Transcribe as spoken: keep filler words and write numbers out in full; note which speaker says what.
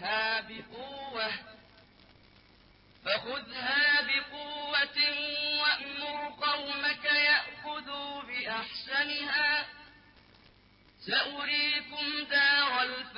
Speaker 1: فخذها بقوة فخذها بقوة وأمر قومك يأخذوا بأحسنها سأريكم دار الفساد